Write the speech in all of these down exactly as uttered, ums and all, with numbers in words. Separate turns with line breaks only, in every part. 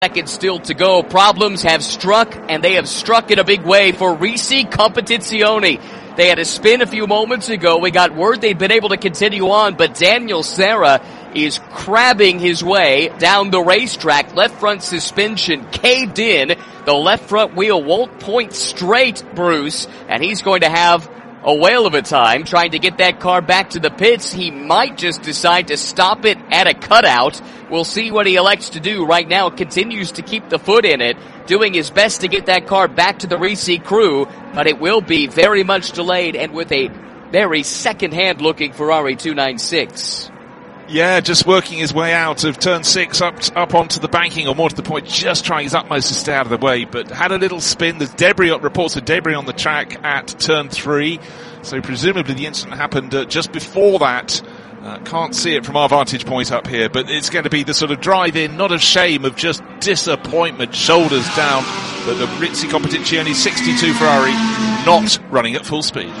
Seconds still to go. Problems have struck, and they have struck in a big way for Risi Competizione. They had a spin a few moments ago. We got word they'd been able to continue on, but Daniel Serra is crabbing his way down the racetrack. Left front suspension caved in. The left front wheel won't point straight, Bruce, and he's going to have a whale of a time trying to get that car back to the pits. He might just decide to stop it at a cutout. We'll see what he elects to do. Right now, continues to keep the foot in it, doing his best to get that car back to the Risi crew, but it will be very much delayed and with a very second-hand looking Ferrari two ninety-six.
Yeah, just working his way out of turn six up up onto the banking, or more to the point, just trying his utmost to stay out of the way, but had a little spin. There's debris, reports of debris on the track at turn three, so presumably the incident happened uh, just before that. Uh, can't see it from our vantage point up here, but it's going to be the sort of drive-in, not of shame, of just disappointment, shoulders down, but the Risi Competizione sixty-two Ferrari not running at full speed.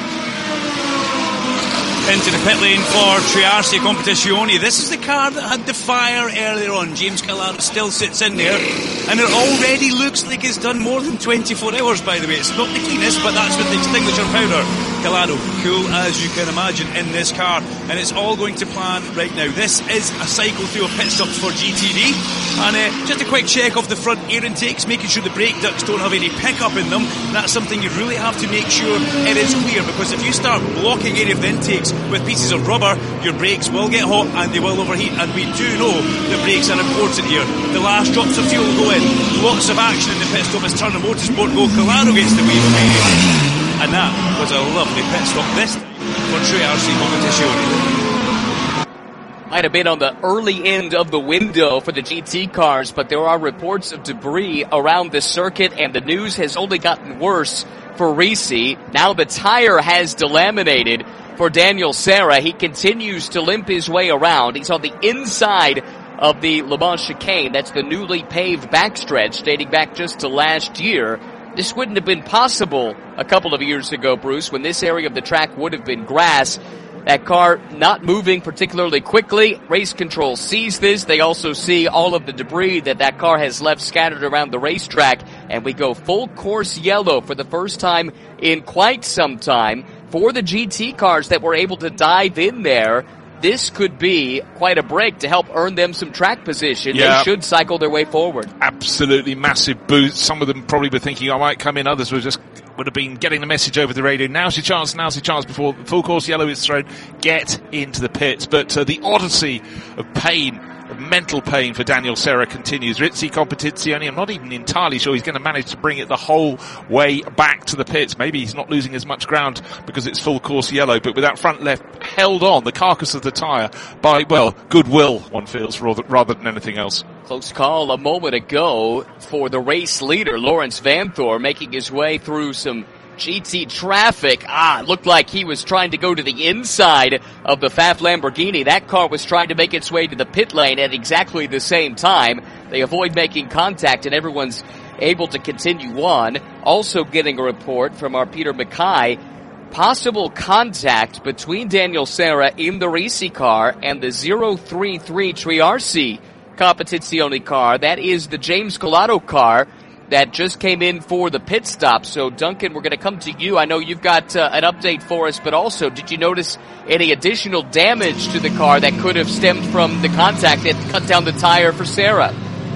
Into the pit lane for Triarsi Competizione. This is the car that had the fire earlier on. James Calado still sits in there, and it already looks like it's done more than twenty-four hours, by the way. It's not the cleanest, but that's with the extinguisher powder. Calado, cool as you can imagine in this car, and it's all going to plan right now. This is a cycle through of pit stops for G T D, and uh, just a quick check of the front air intakes, making sure the brake ducts don't have any pickup in them. That's something you really have to make sure it is clear, because if you start blocking any of the intakes with pieces of rubber, your brakes will get hot and they will overheat, and we do know that brakes are important here. The last drops of fuel go in, lots of action in the pit stop as Turner Motorsport go. Calado gets the wave away, and that was a lovely pit stop this time for Triarsi Competizione.
Might have been on the early end of the window for the G T cars, but there are reports of debris around the circuit, and the news has only gotten worse for Risi. Now the tire has delaminated for Daniel Serra. He continues to limp his way around. He's on the inside of the Le Mans chicane. That's the newly paved backstretch dating back just to last year. This wouldn't have been possible a couple of years ago, Bruce, when this area of the track would have been grass. That car not moving particularly quickly. Race control sees this. They also see all of the debris that that car has left scattered around the racetrack. And we go full course yellow for the first time in quite some time for the G T cars that were able to dive in there. This could be quite a break to help earn them some track position. Yeah. They should cycle their way forward.
Absolutely massive boost. Some of them probably were thinking I might come in. Others were just would have been getting the message over the radio. Now's your chance, now's your chance before full course yellow is thrown. Get into the pits. But uh, the odyssey of pain, of mental pain for Daniel Serra continues. Risi Competizione, I'm not even entirely sure he's going to manage to bring it the whole way back to the pits. Maybe he's not losing as much ground because it's full course yellow, but with that front left held on, the carcass of the tyre, by, well, goodwill, one feels, rather, rather than anything else.
Close call a moment ago for the race leader, Lawrence Vanthoor, making his way through some G T traffic. Ah, it looked like he was trying to go to the inside of the F A F Lamborghini. That car was trying to make its way to the pit lane at exactly the same time. They avoid making contact, and everyone's able to continue on. Also getting a report from our Peter Mackay, possible contact between Daniel Serra in the Risi car and the zero three three Triarsi Competizione car. That is the James Calado car that just came in for the pit stop. So, Duncan, we're going to come to you. I know you've got uh, an update for us, but also, did you notice any additional damage to the car that could have stemmed from the contact that cut down the tire for Serra?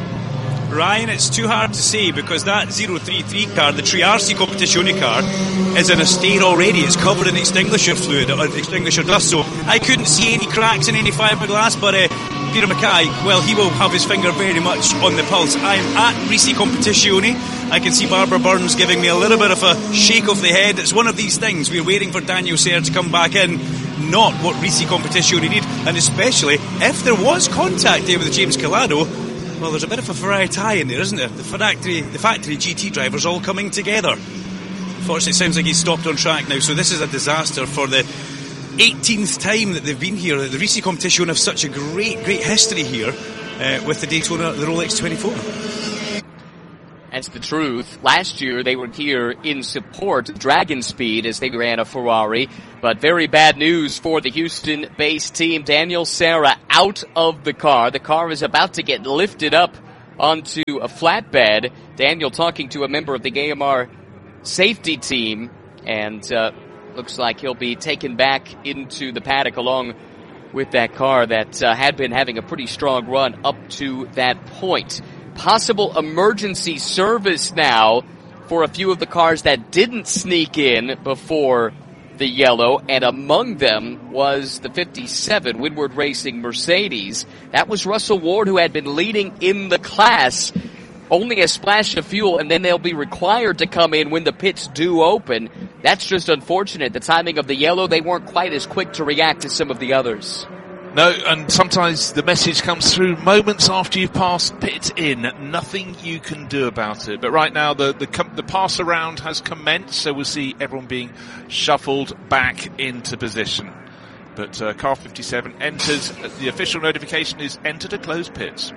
Ryan, it's too hard to say, because that zero three three car, the Triarsi Competizione car, is in a state already. It's covered in extinguisher fluid, or extinguisher dust, so I couldn't see any cracks in any fiberglass, but uh, Peter Mackay, well, he will have his finger very much on the pulse. I'm at Risi Competizione. I can see Barbara Burns giving me a little bit of a shake of the head. It's one of these things. We're waiting for Daniel Serra to come back in. Not what Risi Competizione need, and especially if there was contact there with James Calado. Well, there's a bit of a Ferrari tie in there, isn't there? The factory, the factory G T drivers all coming together. Unfortunately, it sounds like he's stopped on track now, so this is a disaster for the eighteenth time that they've been here. The Risi Competizione have such a great, great history here uh, with the Daytona, the Rolex twenty-four.
That's the truth. Last year, they were here in support of Dragon Speed as they ran a Ferrari. But very bad news for the Houston-based team. Daniel Serra out of the car. The car is about to get lifted up onto a flatbed. Daniel talking to a member of the A M R safety team, and uh, looks like he'll be taken back into the paddock along with that car that uh, had been having a pretty strong run up to that point. Possible emergency service now for a few of the cars that didn't sneak in before the yellow, and among them was the fifty-seven Windward Racing Mercedes. That was Russell Ward, who had been leading in the class. Only a splash of fuel, and then they'll be required to come in when the pits do open. That's just unfortunate. The timing of the yellow, they weren't quite as quick to react as some of the others.
No, and sometimes the message comes through moments after you've passed pit in. Nothing you can do about it. But right now, the the, the pass around has commenced, so we'll see everyone being shuffled back into position. But uh, car fifty-seven enters, the official notification is enter to close pits.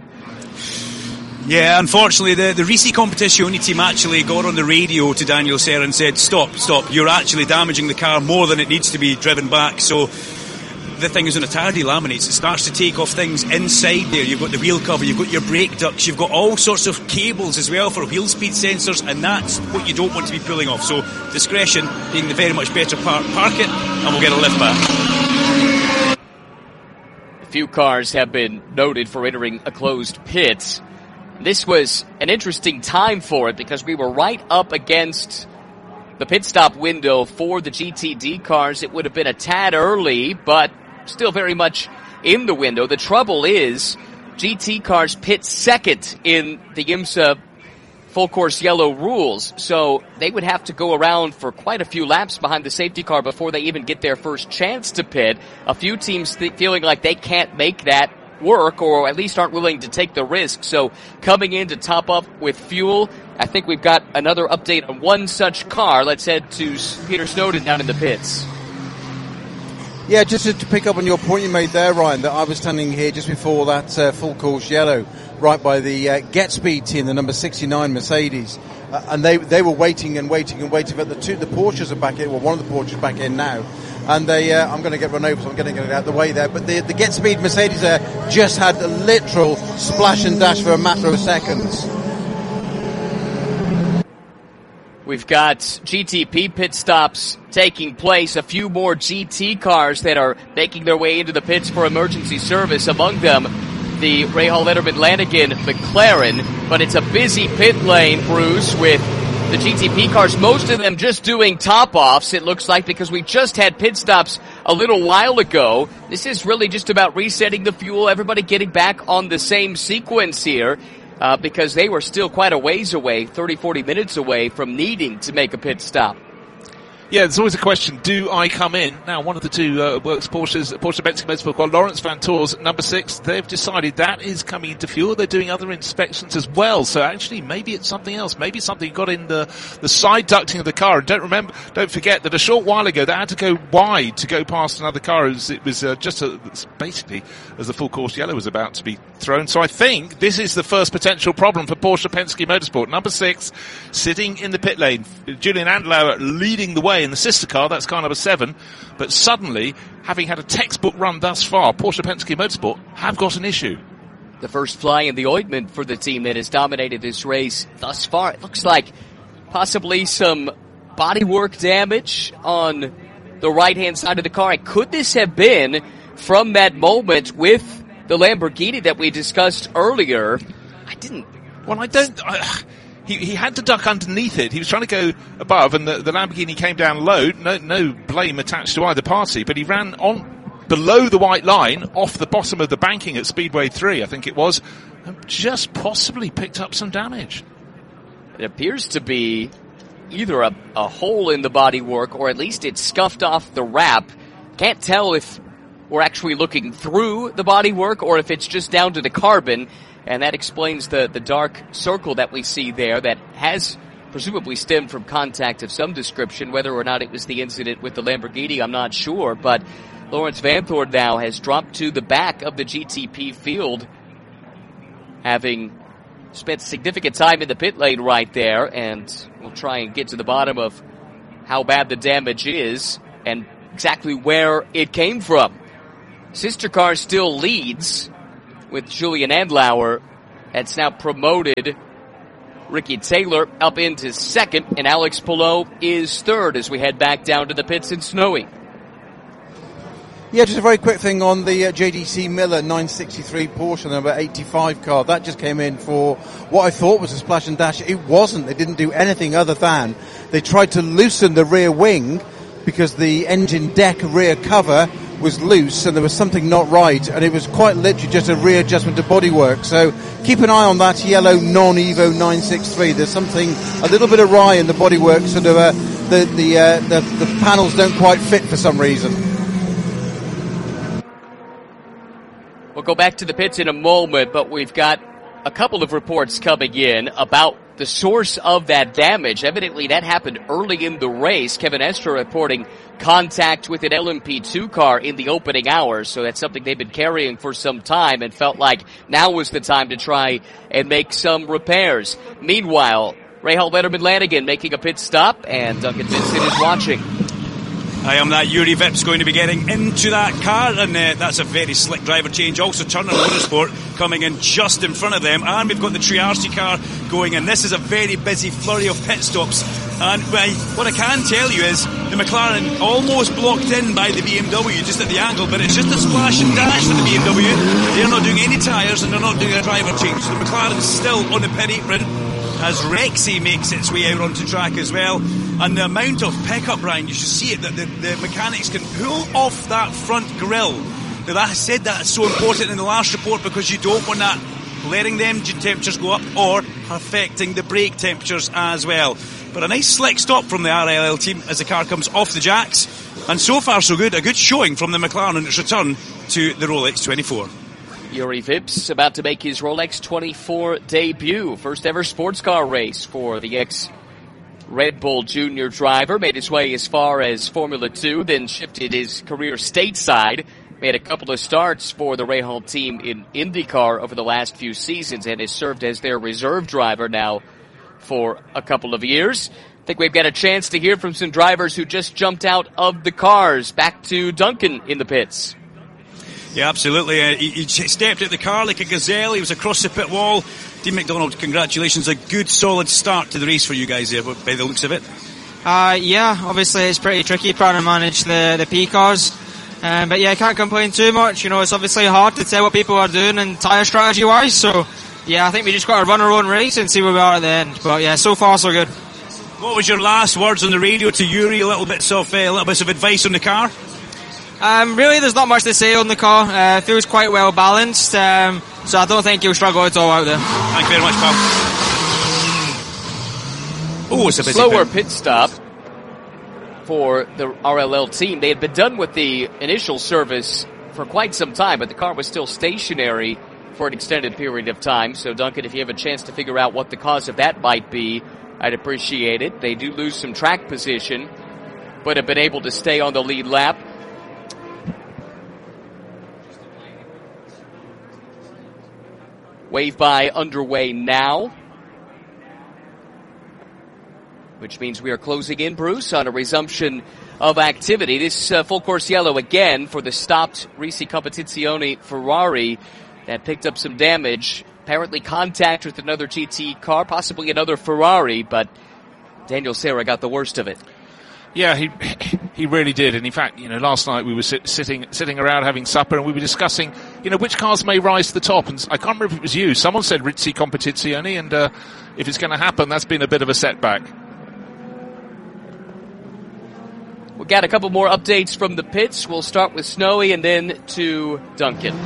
Yeah, unfortunately, the, the Risi Competizione team actually got on the radio to Daniel Serra and said, stop, stop, you're actually damaging the car more than it needs to be driven back. So the thing is, when a tyre delaminates, it starts to take off things inside there. You've got the wheel cover, you've got your brake ducts, you've got all sorts of cables as well for wheel speed sensors, and that's what you don't want to be pulling off. So discretion being the very much better part. Park it, and we'll get a lift back.
A few cars have been noted for entering a closed pit. This was an interesting time for it because we were right up against the pit stop window for the G T D cars. It would have been a tad early, but still very much in the window. The trouble is G T cars pit second in the IMSA full course yellow rules, so they would have to go around for quite a few laps behind the safety car before they even get their first chance to pit. A few teams th- feeling like they can't make that work, or at least aren't willing to take the risk. So coming in to top up with fuel, I think we've got another update on one such car. Let's head to Peter Snowden down in the pits.
Yeah, just to pick up on your point you made there, Ryan, that I was standing here just before that uh, full course yellow, right by the uh, Get Speed team, the number sixty-nine Mercedes, uh, and they they were waiting and waiting and waiting, but the two the Porsches are back in. Well, one of the Porsches back in now. And they, uh, I'm going to get run over, so I'm going to get out of the way there. But the, the Get Speed Mercedes there just had a literal splash and dash for a matter of seconds.
We've got G T P pit stops taking place. A few more G T cars that are making their way into the pits for emergency service. Among them, the Rahal Letterman Lanigan McLaren. But it's a busy pit lane, Bruce, with the G T P cars, most of them just doing top-offs, it looks like, because we just had pit stops a little while ago. This is really just about resetting the fuel, everybody getting back on the same sequence here, uh, because they were still quite a ways away, thirty, forty minutes away from needing to make a pit stop.
Yeah, there's always a question, do I come in? Now, one of the two uh, works Porsche's, Porsche Penske Motorsport car, Lawrence Van Toor's number six, they've decided that is coming into fuel. They're doing other inspections as well. So actually, maybe it's something else. Maybe something got in the, the side ducting of the car. And don't remember, don't forget that a short while ago, they had to go wide to go past another car. It was, it was uh, just a, basically as the full course yellow was about to be thrown. So I think this is the first potential problem for Porsche Penske Motorsport. Number six, sitting in the pit lane. Julian Andlauer leading the way in the sister car, that's car number seven, but suddenly, having had a textbook run thus far, Porsche Penske Motorsport have got an issue.
The first fly in the ointment for the team that has dominated this race thus far. It looks like possibly some bodywork damage on the right-hand side of the car. And could this have been from that moment with the Lamborghini that we discussed earlier? I didn't...
Well, I don't... I, He, he had to duck underneath it. He was trying to go above, and the, the Lamborghini came down low. No, no blame attached to either party, but he ran on below the white line, off the bottom of the banking at Speedway three, I think it was, and just possibly picked up some damage.
It appears to be either a, a hole in the bodywork, or at least it scuffed off the wrap. Can't tell if we're actually looking through the bodywork or if it's just down to the carbon. And that explains the, the dark circle that we see there that has presumably stemmed from contact of some description. Whether or not it was the incident with the Lamborghini, I'm not sure. But Lawrence Vanthorne now has dropped to the back of the G T P field, having spent significant time in the pit lane right there. And we'll try and get to the bottom of how bad the damage is and exactly where it came from. Sister car still leads, with Julian Andlauer That's now promoted Ricky Taylor up into second, and Alex Palou is third as we head back down to the pits in Snowy.
Yeah, just a very quick thing on the uh, J D C Miller nine sixty-three Porsche number eighty-five car. That just came in for what I thought was a splash and dash. It wasn't. They didn't do anything other than they tried to loosen the rear wing because the engine deck rear cover was loose and there was something not right, and it was quite literally just a readjustment of bodywork. So keep an eye on that yellow non-Evo nine sixty-three. There's something a little bit awry in the bodywork. Sort of uh, the the, uh, the the panels don't quite fit for some reason.
We'll go back to the pits in a moment, but we've got a couple of reports coming in about the source of that damage. Evidently, that happened early in the race. Kevin Estre reporting contact with an L M P two car in the opening hours, so that's something they've been carrying for some time and felt like now was the time to try and make some repairs. Meanwhile, Rahal Letterman-Lanigan making a pit stop, and Duncan Vincent is watching.
I am that Yuri Vips going to be getting into that car, and uh, that's a very slick driver change. Also, Turner Motorsport coming in just in front of them, and we've got the Triarci car going in. This is a very busy flurry of pit stops, and well, what I can tell you is the McLaren almost blocked in by the B M W just at the angle, but it's just a splash and dash for the B M W. They're not doing any tyres and they're not doing a driver change. So the McLaren's still on the pit apron as Rexy makes its way out onto track as well. And the amount of pickup, Brian, you should see it, that the, the mechanics can pull off that front grille. Now, that, I said that's so important in the last report because you don't want that letting the engine temperatures go up or affecting the brake temperatures as well. But a nice slick stop from the R L L team as the car comes off the jacks. And so far so good, a good showing from the McLaren in its return to the Rolex twenty-four.
Yuri Vips about to make his Rolex twenty-four debut. First ever sports car race for the ex-Red Bull Junior driver. Made his way as far as Formula two, then shifted his career stateside. Made a couple of starts for the Rahal team in IndyCar over the last few seasons and has served as their reserve driver now for a couple of years. I think we've got a chance to hear from some drivers who just jumped out of the cars. Back to Duncan in the pits.
Yeah, absolutely. Uh, he, he stepped at the car like a gazelle. He was across the pit wall. Dean McDonald, congratulations. A good, solid start to the race for you guys there, by the looks of it.
Uh, yeah, obviously it's pretty tricky trying to manage the, the P cars. Um, but yeah, I can't complain too much. You know, it's obviously hard to tell what people are doing and tyre strategy wise. So yeah, I think we just got to run our own race and see where we are at the end. But yeah, so far so good.
What was your last words on the radio to Yuri? A little bits of, uh, a little bits of advice on the car?
Um, really, there's not much to say on the car. Uh, it feels quite well balanced, um, so I don't think he'll struggle at all out there.
Thank you very much, pal. Oh, it's a busy
slower
pit.
pit stop for the R L L team. They had been done with the initial service for quite some time, but the car was still stationary for an extended period of time. So, Duncan, if you have a chance to figure out what the cause of that might be, I'd appreciate it. They do lose some track position, but have been able to stay on the lead lap. Wave by underway now, which means we are closing in, Bruce, on a resumption of activity. This uh, full course yellow again for the stopped Risi Competizione Ferrari that picked up some damage. Apparently contact with another G T car, possibly another Ferrari, but Daniel Serra got the worst of it.
Yeah, he he really did. And in fact, you know, last night we were sit, sitting sitting around having supper and we were discussing, you know, which cars may rise to the top. And I can't remember if it was you. Someone said Risi Competizione, and uh, if it's going to happen, that's been a bit of a setback.
We've got a couple more updates from the pits. We'll start with Snowy and then to Duncan.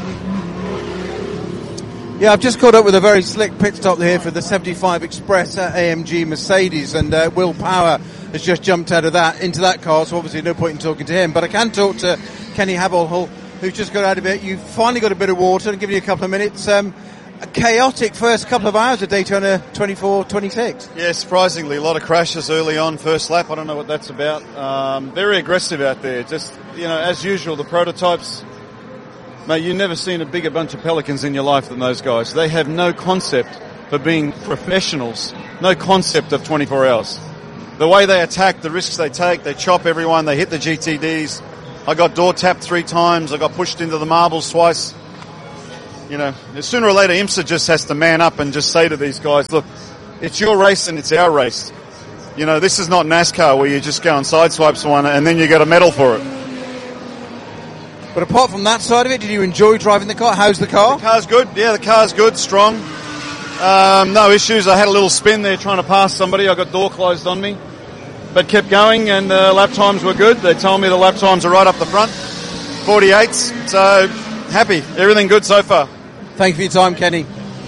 Yeah, I've just caught up with a very slick pit stop here for the seventy-five Express at A M G Mercedes, and uh, Will Power has just jumped out of that into that car, so obviously no point in talking to him. But I can talk to Kenny Havelhull, who's just got out of it. You've finally got a bit of water, and give you a couple of minutes. Um, a chaotic first couple of hours of Daytona twenty-four twenty-six.
Yeah, surprisingly, a lot of crashes early on, first lap. I don't know what that's about. Um, very aggressive out there. Just, you know, as usual, the prototypes. Mate, you've never seen a bigger bunch of pelicans in your life than those guys. They have no concept for being professionals, no concept of twenty-four hours. The way they attack, the risks they take, they chop everyone, they hit the G T Ds. I got door tapped three times, I got pushed into the marbles twice. you know, sooner or later IMSA just has to man up and just say to these guys, look, it's your race and it's our race. You know, this is not NASCAR where you just go and sideswipe someone and then you get a medal for it.
But apart from that side of it, did you enjoy driving the car? How's the car?
The car's good. Yeah, the car's good, strong. Um, no issues. I had a little spin there trying to pass somebody. I got door closed on me, but kept going, and the uh, lap times were good. They told me the lap times are right up the front, forty-eights. So happy. Everything good so far.
Thank you for your time, Kenny.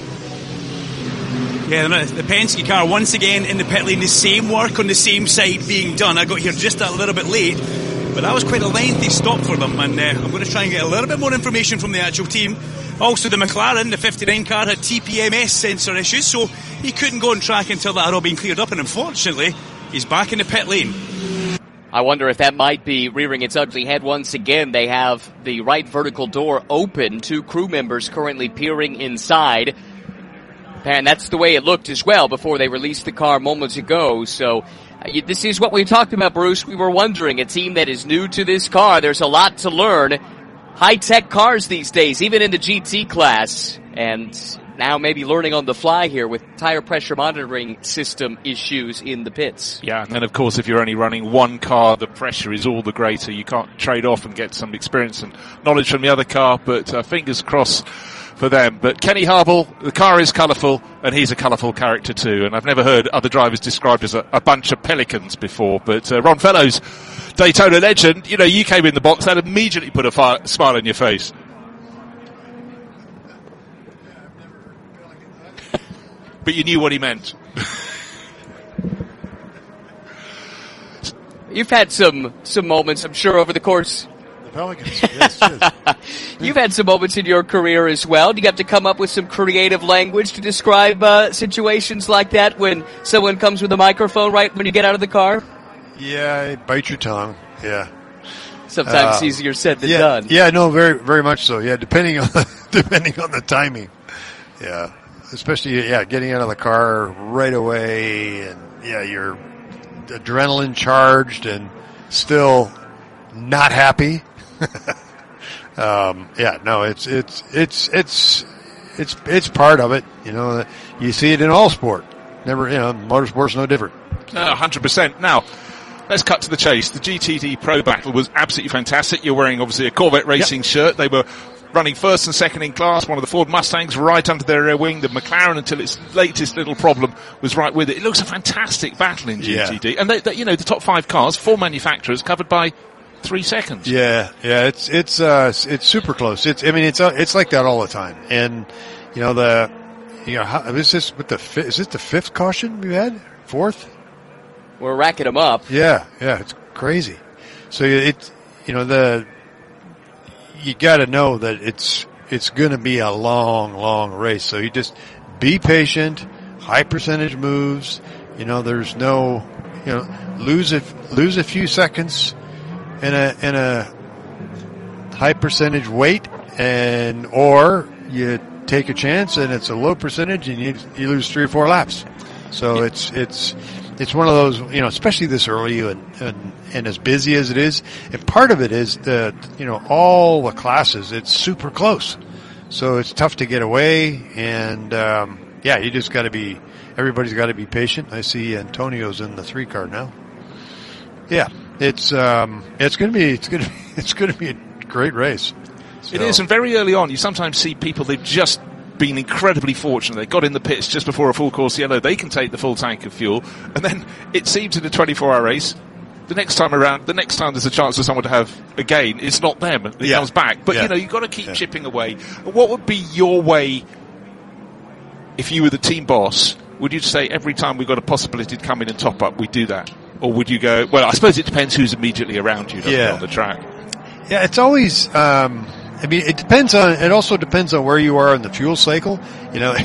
Yeah, the Penske car once again in the pit lane, the same work on the same side being done. I got here just a little bit late, but that was quite a lengthy stop for them, and uh, I'm going to try and get a little bit more information from the actual team. Also, the McLaren, the fifty-nine car, had T P M S sensor issues, so he couldn't go on track until that had all been cleared up, and unfortunately, he's back in the pit lane.
I wonder if that might be rearing its ugly head once again. They have the right vertical door open, two crew members currently peering inside. And that's the way it looked as well before they released the car moments ago. So uh, this is what we talked about, Bruce. We were wondering, a team that is new to this car, there's a lot to learn. High-tech cars these days, even in the G T class. And now maybe learning on the fly here with tire pressure monitoring system issues in the pits.
Yeah, and then of course if you're only running one car, the pressure is all the greater. You can't trade off and get some experience and knowledge from the other car, but uh, fingers crossed for them. But Kenny Harble, the car is colourful, and he's a colourful character too. And I've never heard other drivers described as a, a bunch of pelicans before. But uh, Ron Fellows, Daytona legend, you know, you came in the box, that immediately put a fi- smile on your face. But you knew what he meant.
You've had some some moments, I'm sure, over the course.
Pelicans, yes, yes.
You've had some moments in your career as well. Do you have to come up with some creative language to describe uh, situations like that when someone comes with a microphone right when you get out of the car?
Yeah, bite your tongue. Yeah.
Sometimes
uh,
easier said than
yeah,
done.
Yeah, no, very, very much so. Yeah, depending on depending on the timing. Yeah, especially yeah, getting out of the car right away, and yeah, you're adrenaline charged and still not happy. um, yeah, no, it's, it's, it's, it's, it's, it's part of it. You know, you see it in all sport. Never, you know, motorsport's no different.
No, one hundred percent. Now, let's cut to the chase. The G T D Pro Battle was absolutely fantastic. You're wearing obviously a Corvette Racing
yep.
shirt. They were running first and second in class. One of the Ford Mustangs right under their rear wing. The McLaren, until its latest little problem, was right with it. It looks a fantastic battle in G T D. Yeah. And they, they, you know, the top five cars, four manufacturers, covered by three seconds.
Yeah, yeah, it's it's uh it's super close. It's I mean it's uh, it's like that all the time. And you know the you know how, is this with the fi- is this the fifth caution we had? Fourth?
We're racking them up.
Yeah, yeah, it's crazy. So it you know the you got to know that it's it's going to be a long, long race. So you just be patient. High percentage moves. You know, there's no you know lose a lose a few seconds in a in a high percentage weight, and or you take a chance and it's a low percentage and you you lose three or four laps. So yeah. it's it's it's one of those, you know, especially this early and, and and as busy as it is. And part of it is that, you know, all the classes, it's super close, so it's tough to get away. And um, yeah, you just got to be. Everybody's got to be patient. I see Antonio's in the three car now. Yeah. It's um, it's going to be it's going to it's going to be a great race. So.
It is, and very early on, you sometimes see people they've just been incredibly fortunate. They got in the pits just before a full course yellow. They can take the full tank of fuel, and then it seems in a twenty-four hour race, the next time around, the next time there's a chance for someone to have a gain, it's not them. It
yeah.
comes back. But
yeah.
you know, you've got to keep
yeah.
chipping away. What would be your way if you were the team boss? Would you say every time we've got a possibility to come in and top up, we do that? Or would you go, well, I suppose it depends who's immediately around you
yeah.
on the track.
Yeah, it's always, um, I mean, it depends on, it also depends on where you are in the fuel cycle. You know,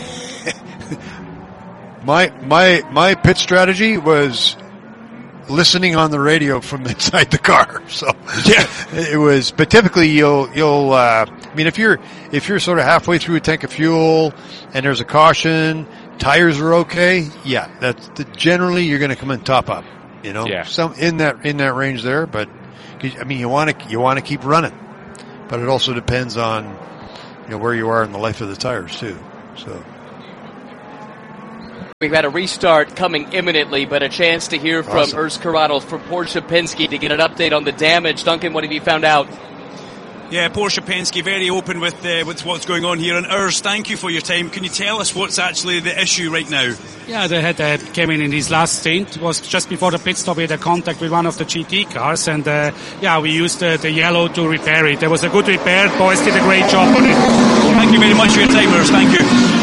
my, my, my pit strategy was listening on the radio from inside the car. So, yeah, it was, but typically you'll, you'll, uh, I mean, if you're, if you're sort of halfway through a tank of fuel and there's a caution, tires are okay, yeah, that's the, generally you're going to come in top up. You know,
yeah.
some in that in that range there, but I mean, you want to you want to keep running, but it also depends on, you know, where you are in the life of the tires too. So.
We've had a restart coming imminently, but a chance to hear from
Awesome.
Urs Corrado from Porsche Penske to get an update on the damage. Duncan, what have you found out?
Yeah, Porsche Penske very open with uh, with what's going on here. And Urs, thank you for your time. Can you tell us what's actually the issue right now?
Yeah, they had uh, came in in his last stint. It was just before the pit stop. We had a contact with one of the G T cars, and uh, yeah, we used uh, the yellow to repair it. There was a good repair. Boys did a great job on it.
Thank you very much for your time, Urs. Thank you.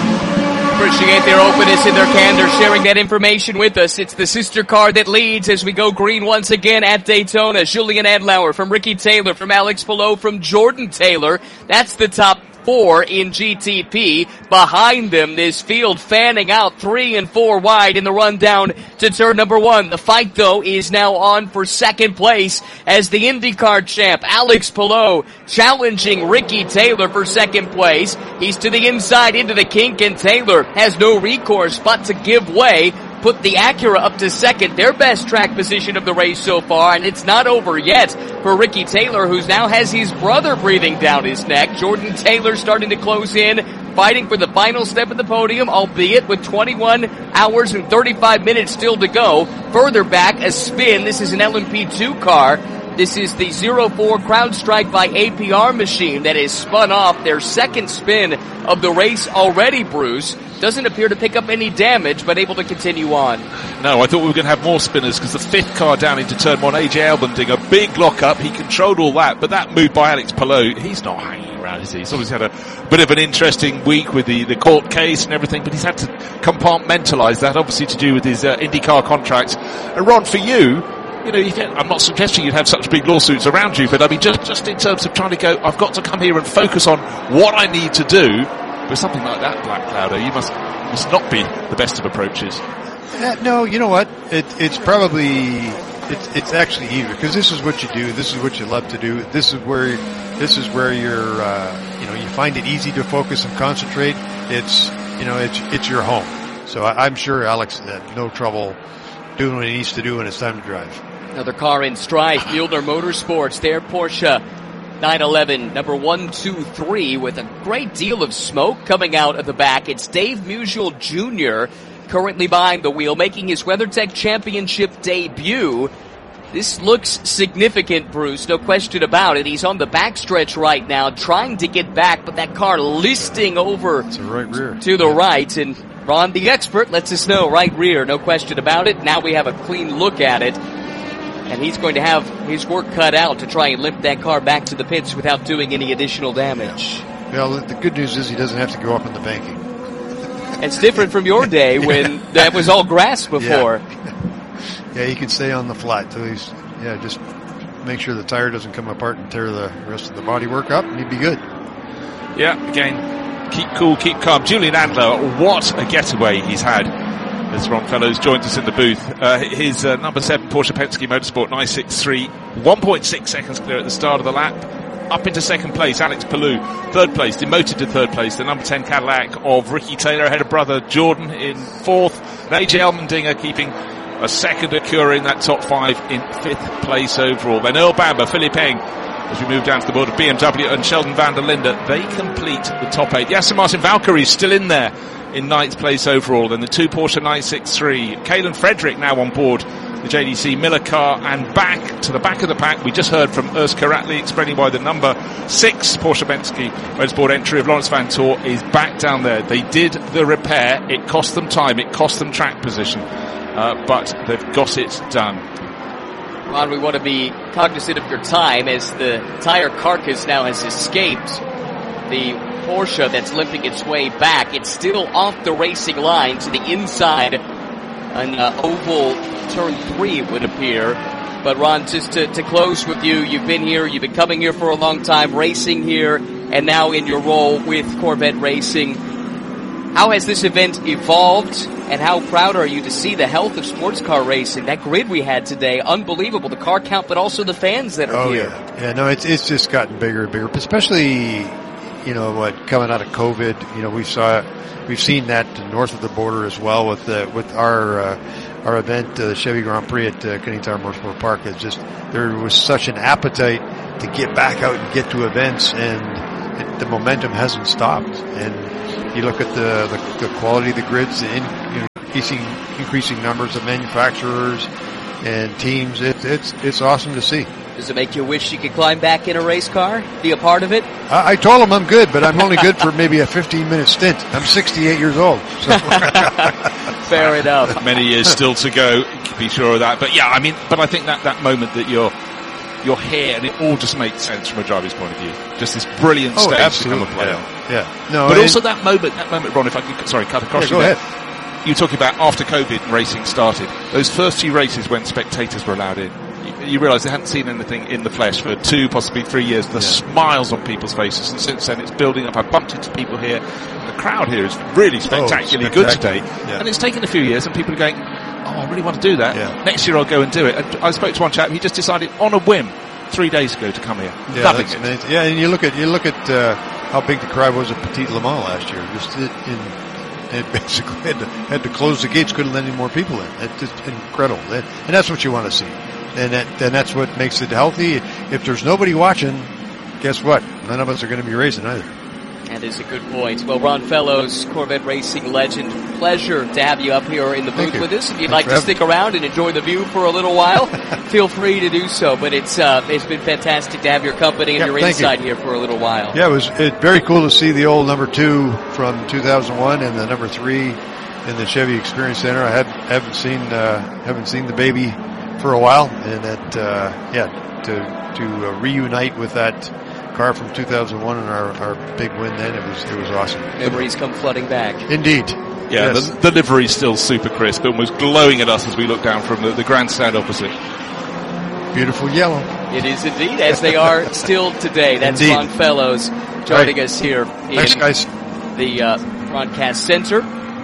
Appreciate their openness and their candor, sharing that information with us. It's the sister car that leads as we go green once again at Daytona. Julian Adlauer from Ricky Taylor, from Alex Palou, from Jordan Taylor. That's the top four in G T P. Behind them, this field fanning out three and four wide in the run down to turn number one. The fight, though, is now on for second place as the IndyCar champ, Alex Palou, challenging Ricky Taylor for second place. He's to the inside into the kink, and Taylor has no recourse but to give way. Put the Acura up to second, their best track position of the race so far, and it's not over yet for Ricky Taylor, who now has his brother breathing down his neck. Jordan Taylor starting to close in, fighting for the final step of the podium, albeit with twenty-one hours and thirty-five minutes still to go. Further back, a spin. This is an L M P two car. This is the zero four crowd strike by A P R machine that has spun off their second spin of the race already, Bruce. Doesn't appear to pick up any damage, but able to continue on.
No, I thought we were going to have more spinners because the fifth car down into turn one, A J Allmendinger, a big lock-up. He controlled all that, but that move by Alex Palou, he's not hanging around, is he? He's obviously had a bit of an interesting week with the, the court case and everything, but he's had to compartmentalise that, obviously to do with his uh, IndyCar contracts. And Ron, for you, you know, you get, I'm not suggesting you'd have such big lawsuits around you, but I mean, just, just in terms of trying to go, I've got to come here and focus on what I need to do. With something like that, Black Clouder, you must must not be the best of approaches.
Uh, no, you know what? It, it's probably it's it's actually easier because this is what you do. This is what you love to do. This is where this is where you're uh, you know you find it easy to focus and concentrate. It's you know it's it's your home. So I, I'm sure Alex had no trouble doing what he needs to do when it's time to drive.
Another car in strife, Mueller Motorsports, their Porsche nine eleven, number one two three, with a great deal of smoke coming out of the back. It's Dave Musial Junior currently behind the wheel, making his WeatherTech Championship debut. This looks significant, Bruce, no question about it. He's on the backstretch right now, trying to get back, but that car listing over
it's a right rear.
to the right. And Ron, the expert, lets us know right rear, no question about it. Now we have a clean look at it. And he's going to have his work cut out to try and lift that car back to the pits without doing any additional damage.
Well, the good news is he doesn't have to go up in the banking.
It's different from your day when that was all grass before.
Yeah, yeah, he can stay on the flat. So he's, yeah, just make sure the tire doesn't come apart and tear the rest of the bodywork up, and he'd be good.
Yeah, again, keep cool, keep calm. Julian Adler, what a getaway he's had. As Ron Fellows joins us in the booth. Uh, his uh, number seven Porsche Penske Motorsport nine sixty-three, one point six seconds clear at the start of the lap. Up into second place, Alex Palou. Third place, demoted to third place, the number ten Cadillac of Ricky Taylor, ahead of brother Jordan in fourth. And A J Allmendinger keeping a second Acura in that top five in fifth place overall. Then Earl Bamber, Philippe Eng, as we move down to the board of B M W, and Sheldon van der Linde, they complete the top eight. Aston Martin Valkyrie is still in there in ninth place overall. Then the two Porsche nine sixty-three. Kalen Frederick now on board the J D C Miller car, and back to the back of the pack. We just heard from Urs Karatli explaining why the number six Porsche Penske Motorsport entry of Lawrence Van Tor is back down there. They did the repair. It cost them time. It cost them track position. Uh, but they've got it done.
Ron, we want to be cognizant of your time as the tire carcass now has escaped the Porsche that's limping its way back. It's still off the racing line to the inside. An uh, oval turn three would appear. But Ron, just to, to close with you, you've been here, you've been coming here for a long time, racing here, and now in your role with Corvette Racing. How has this event evolved, and how proud are you to see the health of sports car racing? That grid we had today, unbelievable. The car count, but also the fans that are
oh,
here.
Yeah. yeah, no, it's it's just gotten bigger and bigger, especially, you know, what coming out of COVID. You know, we saw, we've seen that north of the border as well with the with our uh, our event, the uh, Chevy Grand Prix at uh, Canadian Tire Motorsport Park. It's just there was such an appetite to get back out and get to events, and it, the momentum hasn't stopped. And you look at the, the, the quality of the grids, the in, you know, increasing, increasing numbers of manufacturers and teams. It, it's, it's awesome to see.
Does it make you wish you could climb back in a race car, be a part of it?
I, I told him I'm good, but I'm only good for maybe a fifteen minute stint. I'm sixty-eight years old. So.
Fair enough.
Many years still to go, be sure of that. But yeah, I mean, but I think that, that moment that you're, you're here and it all just makes sense from a driver's point of view. Just this brilliant
oh,
stage
absolutely.
to become a player.
Yeah. yeah. No,
but
I,
also that moment, that moment, Ron, if I could, sorry, cut across
yeah,
you
go
there.
ahead.
You were talking about after COVID racing started. Those first few races when spectators were allowed in, you realise they hadn't seen anything in the flesh for two, possibly three years. The yeah. smiles on people's faces, and since then it's building up. I bumped into people here. The crowd here is really spectacularly oh, good today, yeah. and it's taken a few years, and people are going, "Oh, I really want to do that. Yeah. Next year I'll go and do it." And I spoke to one chap. He just decided on a whim three days ago to come here,
yeah,
loving
that's
it.
Amazing. Yeah, and you look at you look at uh, how big the crowd was at Petit Le Mans last year. Just in. It basically had to, had to close the gates, couldn't let any more people in. It's just incredible. And that's what you want to see. And that, and that's what makes it healthy. If there's nobody watching, guess what? None of us are going to be racing either.
That is a good point. Well, Ron Fellows, Corvette racing legend, pleasure to have you up here in the booth with us. If you'd
Thanks
like to stick around and enjoy the view for a little while, feel free to do so. But it's uh, it's been fantastic to have your company and
yeah,
your insight you. here for a little while.
Yeah, it was it, very cool to see the old number two from two thousand one and the number three in the Chevy Experience Center. I had, haven't seen uh, haven't seen the baby for a while, and that uh, yeah to to uh, reunite with that car from two thousand one and our, our big win then, it was it was awesome.
Memories come flooding back.
Indeed.
Yeah,
yes.
the, the livery's still super crisp and was glowing at us as we looked down from the, the grandstand opposite.
Beautiful yellow.
It is indeed, as they are still today. That's
indeed.
Ron Fellows joining right. us here in
Thanks, guys.
the uh, Broadcast Center.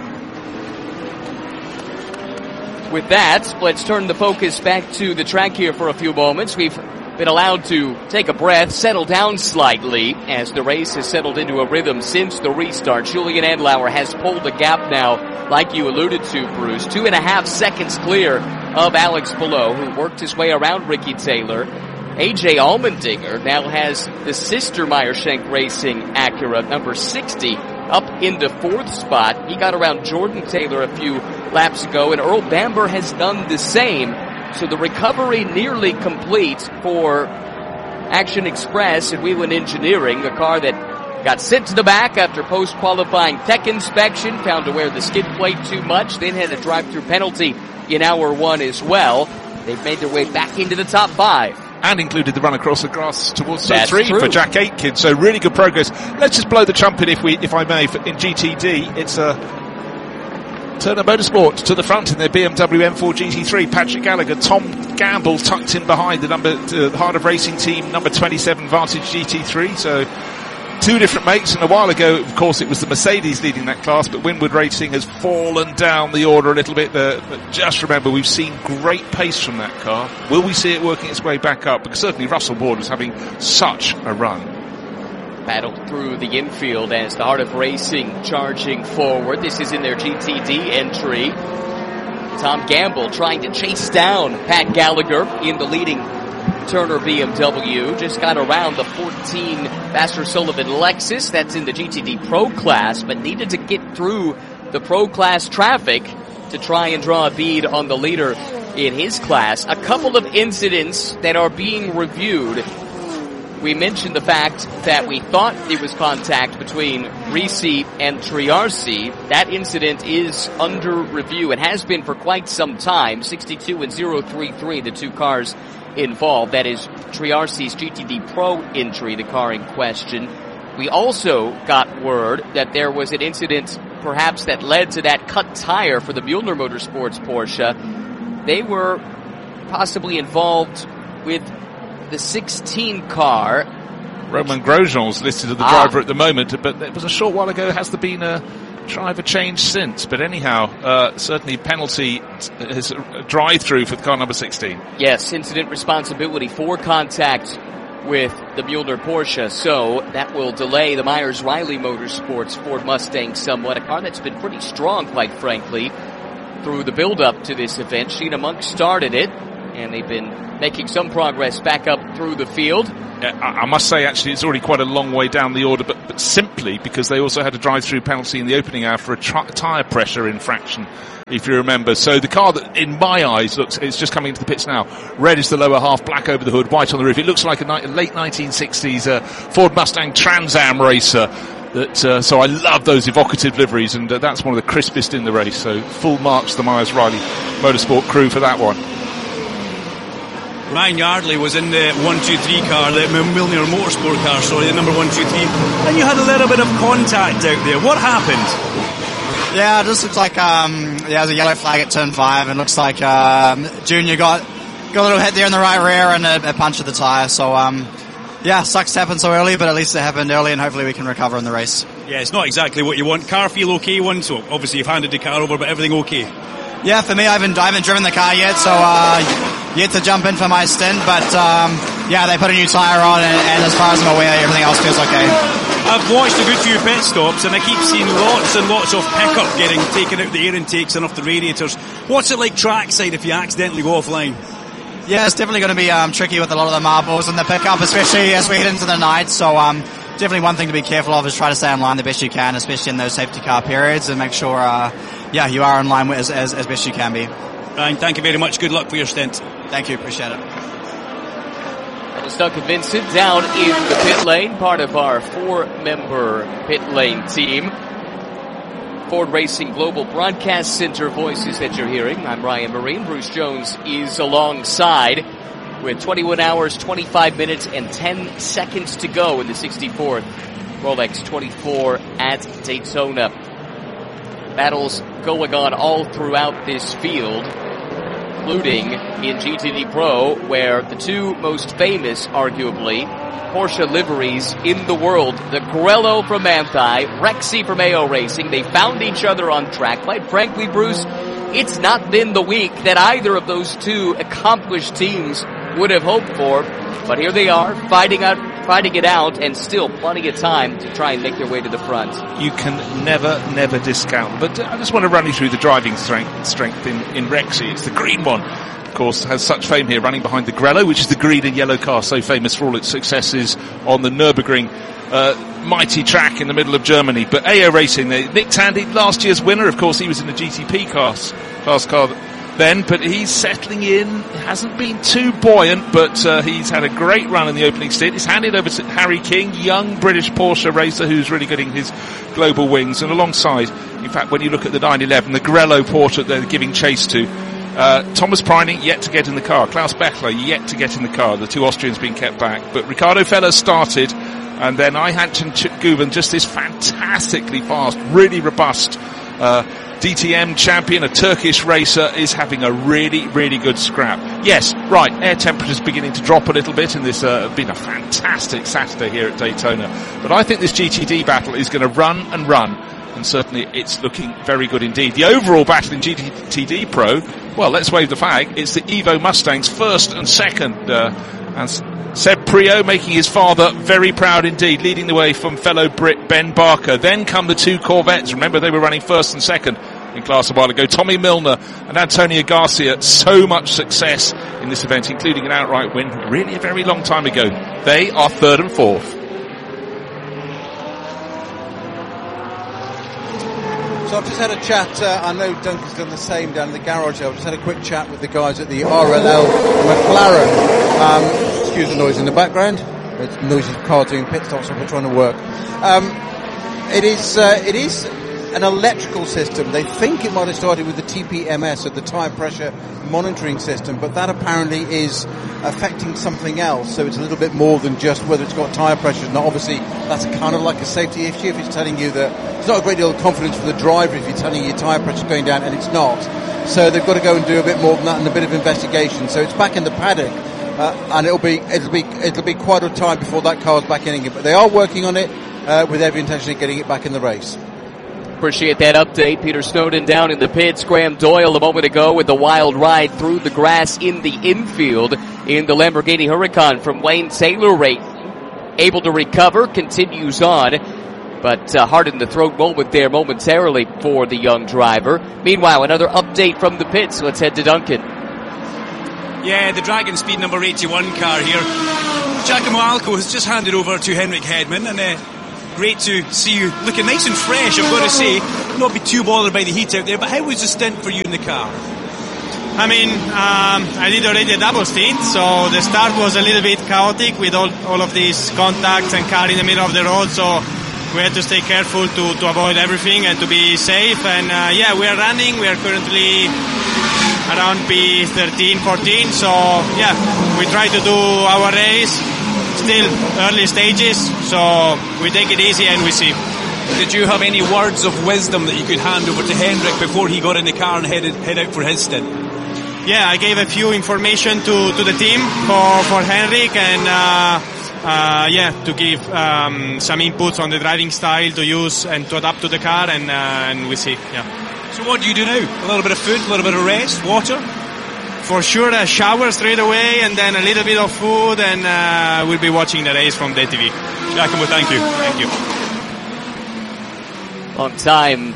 With that, let's turn the focus back to the track here for a few moments. We've been allowed to take a breath, settle down slightly as the race has settled into a rhythm since the restart. Julian Andlauer has pulled the gap now, like you alluded to, Bruce. Two and a half seconds clear of Alex Palou, who worked his way around Ricky Taylor. A J Allmendinger now has the sister Meyershank Racing Acura, number sixty, up in the fourth spot. He got around Jordan Taylor a few laps ago, and Earl Bamber has done the same. So the recovery nearly complete for Action Express and Whelen Engineering, the car that got sent to the back after post-qualifying tech inspection, found to wear the skid plate too much, then had a drive-through penalty in hour one as well. They've made their way back into the top five.
And included the run across the grass towards zone
That's
three
true.
for Jack Aitken. So really good progress. Let's just blow the trumpet, if we, if I may, for, in G T D. It's a Turner Motorsport to the front in their B M W M four G T three. Patrick Gallagher, Tom Gamble tucked in behind the number, uh, the Heart of Racing team, number twenty-seven Vantage G T three. So two different makes. And a while ago, of course, it was the Mercedes leading that class, but Winwood Racing has fallen down the order a little bit. Uh, but just remember, we've seen great pace from that car. Will we see it working its way back up? Because certainly Russell Ward was having such a run.
Battled through the infield as the Heart of Racing charging forward. This is in their G T D entry. Tom Gamble trying to chase down Pat Gallagher in the leading Turner B M W. Just got around the fourteen Vassar Sullivan Lexus. That's in the G T D Pro class, but needed to get through the Pro class traffic to try and draw a bead on the leader in his class. A couple of incidents that are being reviewed. We mentioned the fact that we thought there was contact between Risi and Triarsi. That incident is under review. It has been for quite some time. sixty-two and zero three three, the two cars involved. That is Triarsi's G T D Pro entry, the car in question. We also got word that there was an incident perhaps that led to that cut tire for the Mueller Motorsports Porsche. They were possibly involved with the sixteen car.
Romain Grosjean's listed as the
ah.
driver at the moment, but it was a short while ago. Has there been a driver change since? But anyhow, uh, certainly penalty is a drive-through for the car number sixteen.
Yes, incident responsibility for contact with the Mueller Porsche, so that will delay the Myers-Riley Motorsports Ford Mustang somewhat, a car that's been pretty strong, quite frankly, through the build-up to this event. Sheena Monk started it. and they've been making some progress back up through the field.
Yeah, I, I must say, actually, it's already quite a long way down the order, but, but simply because they also had a drive-through penalty in the opening hour for a tri- tyre pressure infraction, if you remember. So the car that, in my eyes, looks, it's just coming into the pits now. Red is the lower half, black over the hood, white on the roof. It looks like a, ni- a late nineteen sixties uh, Ford Mustang Trans Am racer. That, uh, so I love those evocative liveries, and uh, that's one of the crispest in the race. So full marks to the Myers Riley Motorsport crew for that one.
Ryan Yardley was in the one two three car, the Milner Motorsport car, sorry, the number one two three, and you had a little bit of contact out there. What happened?
Yeah, it just looks like um, yeah, there's a yellow flag at turn five, and looks like um, Junior got got a little hit there in the right rear and a, a punch of the tyre. So um, yeah, sucks to happen so early, but at least it happened early, and hopefully we can recover in the race.
Yeah, it's not exactly what you want. Car feel okay, one, so obviously you've handed the car over, but everything okay?
Yeah, for me, I haven't, I haven't driven the car yet, so uh, yet to jump in for my stint, but um, yeah, they put a new tyre on, and, and as far as I'm aware, everything else feels okay.
I've watched a good few pit stops, and I keep seeing lots and lots of pickup getting taken out the air intakes and off the radiators. What's it like trackside if you accidentally go offline?
Yeah, it's definitely going to be um, tricky with a lot of the marbles and the pickup, especially as we head into the night, so um, definitely one thing to be careful of is try to stay in line the best you can, especially in those safety car periods, and make sure uh, yeah, you are in line as, as, as best you can be.
Ryan, thank you very much. Good luck for your stint.
Thank you. Appreciate it.
That was Duncan Vincent down in the pit lane, part of our four-member pit lane team. Ford Racing Global Broadcast Center voices that you're hearing. I'm Ryan Marine. Bruce Jones is alongside with twenty-one hours, twenty-five minutes, and ten seconds to go in the sixty-fourth Rolex twenty-four at Daytona. Battles going on all throughout this field, including in G T D Pro, where the two most famous, arguably, Porsche liveries in the world, the Corello from Manthey, Rexy from A O Racing, they found each other on track. Quite frankly, Bruce, it's not been the week that either of those two accomplished teams would have hoped for, but here they are, fighting out, fighting it out, and still plenty of time to try and make their way to the front.
You can never, never discount. But uh, I just want to run you through the driving strength, strength in, in Rexy. It's the green one, of course, has such fame here, running behind the Grello, which is the green and yellow car, so famous for all its successes on the Nürburgring. Uh, mighty track in the middle of Germany. But A O Racing, they, Nick Tandy, last year's winner, of course, he was in the G T P class, class car then, but he's settling in. Hasn't been too buoyant, but uh, he's had a great run in the opening stint. He's handed over to Harry King, young British Porsche racer who's really getting his global wings. And alongside, in fact, when you look at the nine eleven, the Grello Porsche they're giving chase to, uh, Thomas Preining yet to get in the car. Klaus Bechler yet to get in the car. The two Austrians being kept back. But Ricardo Feller started, and then Ayhancan Guven, just this fantastically fast, really robust uh D T M champion, a Turkish racer, is having a really, really good scrap. Yes, right, air temperature's beginning to drop a little bit, and this uh, been a fantastic Saturday here at Daytona. But I think this G T D battle is going to run and run, and certainly it's looking very good indeed. The overall battle in G T D Pro, well, let's wave the flag. It's the Evo Mustangs first and second, uh, and Seb Priaulx making his father very proud indeed, leading the way from fellow Brit Ben Barker. Then come the two Corvettes. Remember, they were running first and second in class a while ago. Tommy Milner and Antonio Garcia. So much success in this event, including an outright win really a very long time ago. They are third and fourth.
So I've just had a chat, uh, I know Duncan's done the same down in the garage. I've just had a quick chat with the guys at the R L L McLaren. Um, excuse the noise in the background. It's noisy car doing pit stops while we're trying to work. Um, it is, uh, it is an electrical system. They think it might have started with the T P M S, or the tyre pressure monitoring system, but that apparently is affecting something else. So it's a little bit more than just whether it's got tyre pressure. Now, obviously, that's kind of like a safety issue if it's telling you that there's not a great deal of confidence for the driver if you're telling your tyre pressure going down and it's not. So they've got to go and do a bit more than that and a bit of investigation. So it's back in the paddock, uh, and it'll be it'll be it'll be quite a time before that car's back in it. But they are working on it uh, with every intention of getting it back in the race.
Appreciate that update. Peter Snowden down in the pits. Graham Doyle a moment ago with the wild ride through the grass in the infield in the Lamborghini Huracan from Wayne Taylor. Rate able to recover, continues on, but uh, hard in the throat moment there momentarily for the young driver. Meanwhile, another update from the pits. Let's head to Duncan.
Yeah, the Dragon Speed number eighty-one car here. Giacomo Alco has just handed over to Henrik Hedman, and uh, great to see you looking nice and fresh, I've got to say. Not be too bothered by the heat out there, but how was the stint for you in the car?
I mean, um, I did already a double stint, so the start was a little bit chaotic with all, all of these contacts and car in the middle of the road, so we had to stay careful to, to avoid everything and to be safe. And uh, yeah, we are running, we are currently around P thirteen, fourteen, so yeah, we try to do our race, still early stages, so we take it easy and we see.
Did you have any words of wisdom that you could hand over to Henrik before he got in the car and headed head out for his stint?
Yeah, I gave a few information to, to the team for, for Henrik, and uh, uh, yeah, to give um, some inputs on the driving style to use and to adapt to the car, and, uh, and we see, yeah.
So what do you do now? A little bit of food, a little bit of rest, water?
For sure, a shower straight away, and then a little bit of food, and uh, we'll be watching the race from the T V.
Giacomo, thank you. Thank you.
Long time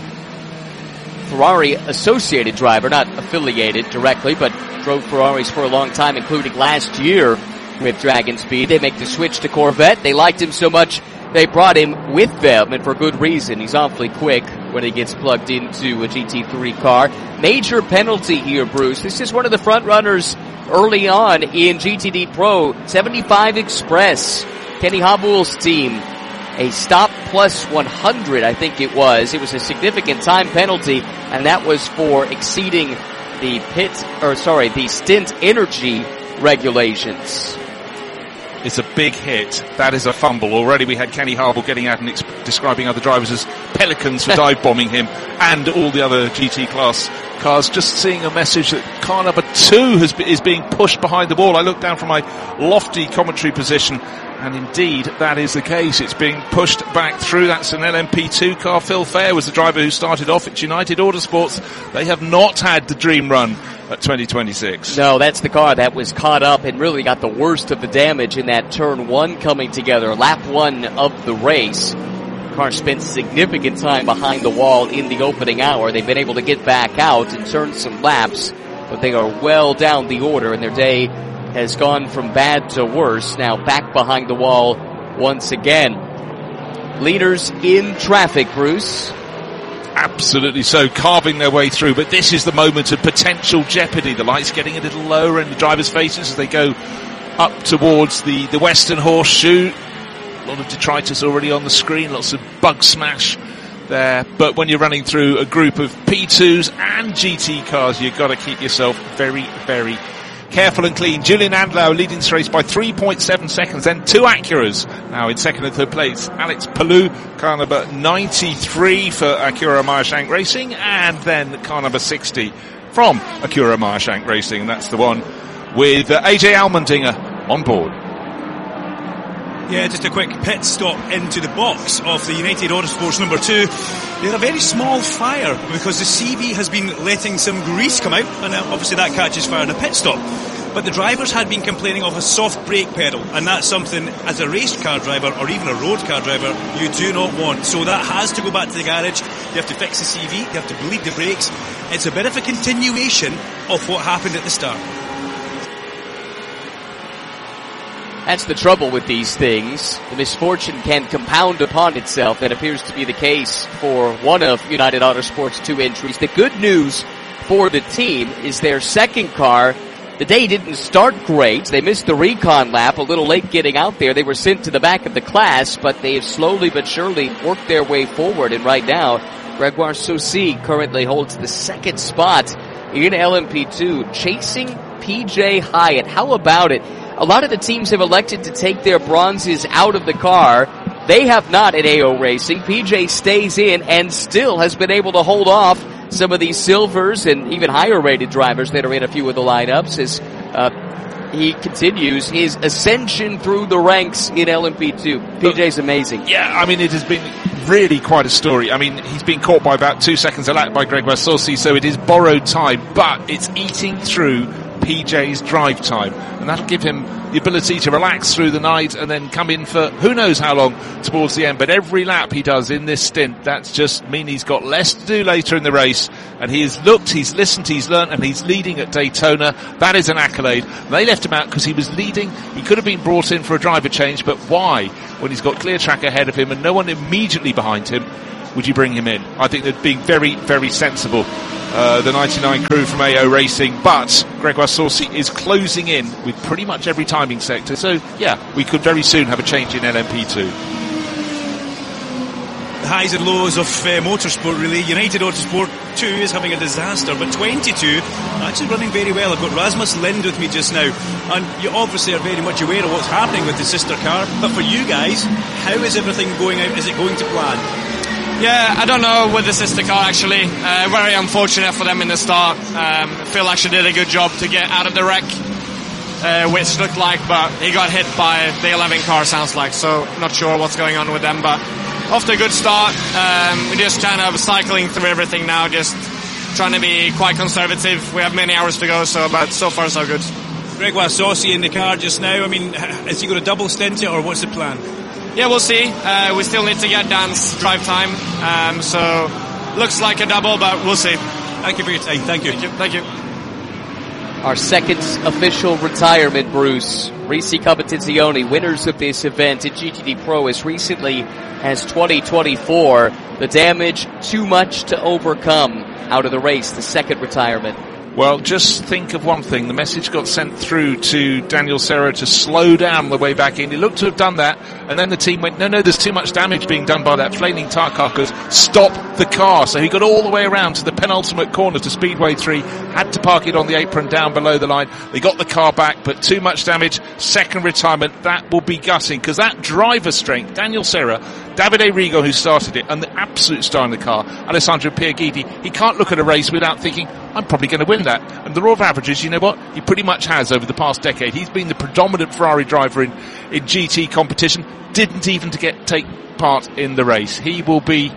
Ferrari associated driver, not affiliated directly, but drove Ferraris for a long time, including last year with Dragon Speed. They make the switch to Corvette. They liked him so much they brought him with them, and for good reason. He's awfully quick when he gets plugged into a G T three car. Major penalty here, Bruce. This is one of the front runners early on in G T D Pro. seventy-five Express, Kenny Habul's team. A stop plus one hundred, I think it was. It was a significant time penalty, and that was for exceeding the pit, or sorry, the stint energy regulations.
It's a big hit. That is a fumble. Already we had Kenny Habul getting out and ex- describing other drivers as pelicans for dive bombing him, and all the other G T class cars. Just seeing a message that car number two has be- is being pushed behind the wall. I looked down from my lofty commentary position, and indeed that is the case. It's being pushed back through. That's an L M P two car. Phil Fair was the driver who started off at United Autosports. They have not had the dream run at twenty twenty-six.
No, that's the car that was caught up and really got the worst of the damage in that turn one coming together, lap one of the race. The car spent significant time behind the wall in the opening hour. They've been able to get back out and turn some laps, but they are well down the order, and their day has gone from bad to worse. Now back behind the wall once again. Leaders in traffic, Bruce.
Absolutely so, carving their way through, but this is the moment of potential jeopardy. The lights getting a little lower in the drivers' faces as they go up towards the, the Western Horseshoe. A lot of detritus already on the screen, lots of bug smash there, but when you're running through a group of P twos and G T cars, you've got to keep yourself very, very careful and clean. Julian Andlau leading this race by three point seven seconds, then two Acuras now in second and third place. Alex Palou, car number ninety-three for Acura Meyer-Shank Racing, and then car number sixty from Acura Meyer-Shank Racing, and that's the one with uh, A J Allmendinger on board.
Yeah, just a quick pit stop into the box of the United Autosports number two. They had a very small fire because the C V has been letting some grease come out, and obviously that catches fire in a pit stop. But the drivers had been complaining of a soft brake pedal, and that's something, as a race car driver or even a road car driver, you do not want. So that has to go back to the garage. You have to fix the C V, you have to bleed the brakes. It's a bit of a continuation of what happened at the start.
That's the trouble with these things. The misfortune can compound upon itself. That appears to be the case for one of United Autosports' two entries. The good news for the team is their second car. The day didn't start great. They missed the recon lap, a little late getting out there. They were sent to the back of the class, but they have slowly but surely worked their way forward. And right now, Gregoire Saucy currently holds the second spot in L M P two, chasing P J Hyatt. How about it? A lot of the teams have elected to take their bronzes out of the car. They have not at A O Racing. P J stays in and still has been able to hold off some of these silvers and even higher rated drivers that are in a few of the lineups as uh, he continues his ascension through the ranks in L M P two. P J's amazing.
Yeah, I mean, it has been really quite a story. I mean, he's been caught by about two seconds a lap by Gregoire Saucy, so it is borrowed time, but it's eating through P P J's drive time, and that'll give him the ability to relax through the night and then come in for who knows how long towards the end. But every lap he does in this stint, that's just mean he's got less to do later in the race, and he has looked, he's listened, he's learnt, and he's leading at Daytona. That is an accolade. They left him out because he was leading. He could have been brought in for a driver change, but why, when he's got clear track ahead of him and no one immediately behind him, would you bring him in? I think they're being very, very sensible, uh, the ninety-nine crew from A O Racing. But Gregoire Saucy is closing in with pretty much every timing sector. So, yeah, we could very soon have a change in L M P two.
The highs and lows of uh, motorsport, really. United Autosport two is having a disaster, but twenty-two actually running very well. I've got Rasmus Lind with me just now, and you obviously are very much aware of what's happening with the sister car. But for you guys, how is everything going out? Is it going to plan?
Yeah, I don't know with the sister car actually. Uh, very unfortunate for them in the start. Um, Phil actually did a good job to get out of the wreck, uh, which looked like, but he got hit by the eleven car, sounds like. So not sure what's going on with them, but off to a good start. Um, we're just kind of cycling through everything now, just trying to be quite conservative. We have many hours to go, so but so far so good.
Gregoire Saucy in the car just now. I mean, is he going to double stint it, or what's the plan?
Yeah, we'll see. Uh, we still need to get Dan's drive time, um, so looks like a double, but we'll see.
Thank you for your time. Thank you.
Thank you. Thank you.
Our second official retirement, Bruce. Risi Competizione, winners of this event in G T D Pro as recently as twenty twenty-four. The damage, too much to overcome out of the race, the second retirement.
Well, just think of one thing. The message got sent through to Daniel Serra to slow down the way back in. He looked to have done that, and then the team went, no, no, there's too much damage being done by that flaming tire carcass. Stop the car. So he got all the way around to the penultimate corner to Speedway three, had to park it on the apron down below the line. They got the car back, but too much damage. Second retirement, that will be gutting, because that driver strength, Daniel Serra, Davide Rigo, who started it, and the absolute star in the car, Alessandro Pierguidi, he can't look at a race without thinking, I'm probably going to win that. And the law of averages, you know what? He pretty much has over the past decade. He's been the predominant Ferrari driver in, in G T competition. Didn't even to get take part in the race. He will be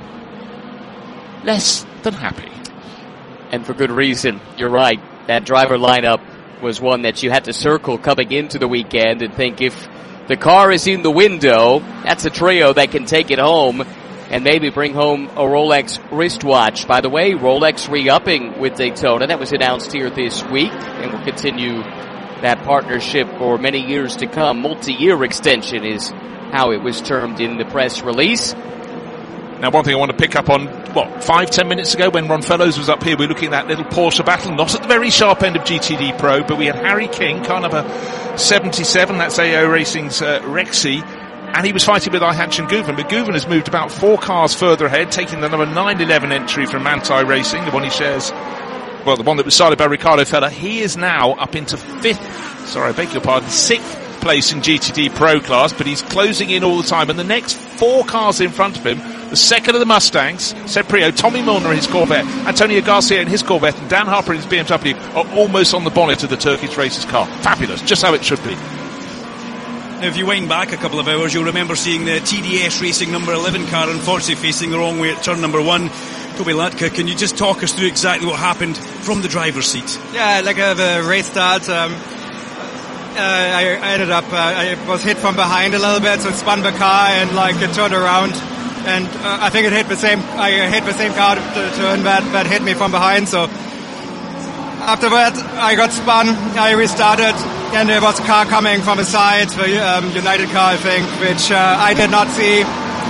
less than happy.
And for good reason. You're right. That driver lineup was one that you had to circle coming into the weekend and think, if the car is in the window, that's a trio that can take it home and maybe bring home a Rolex wristwatch. By the way, Rolex re-upping with Daytona. That was announced here this week, and will continue that partnership for many years to come. Multi-year extension is how it was termed in the press release.
Now, one thing I want to pick up on, what, five, ten minutes ago when Ron Fellows was up here, we were looking at that little Porsche battle, not at the very sharp end of G T D Pro, but we had Harry King, car number seventy-seven, that's A O Racing's uh, Rexy, and he was fighting with Ayhancan Guven, but Guven has moved about four cars further ahead, taking the number nine eleven entry from Manthey Racing, the one he shares, well, the one that was started by Ricardo Feller. He is now up into fifth, sorry, I beg your pardon, sixth place in G T D Pro class, but he's closing in all the time, and the next four cars in front of him, the second of the Mustangs, Seb Priaulx, Tommy Milner in his Corvette, Antonio Garcia in his Corvette, and Dan Harper in his B M W are almost on the bonnet of the Turkish Racers car. Fabulous, just how it should be.
Now, if you wind back a couple of hours, you'll remember seeing the T D S Racing number eleven car unfortunately facing the wrong way at turn number one. Toby Latka, can you just talk us through exactly what happened from the driver's seat?
Yeah, like uh, the race start, um, uh, I, I ended up, uh, I was hit from behind a little bit, so it spun the car and like it turned around. And uh, I think it hit the same, I hit the same car to turn that, that hit me from behind, so after that I got spun, I restarted, and there was a car coming from the side, the um, United car I think, which uh, I did not see,